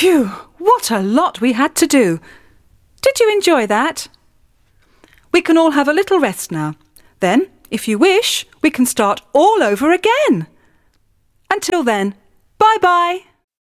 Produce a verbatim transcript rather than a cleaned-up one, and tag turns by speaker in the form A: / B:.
A: Phew, what a lot we had to do. Did you enjoy that? We can all have a little rest now. Then, if you wish, we can start all over again. Until then, bye-bye.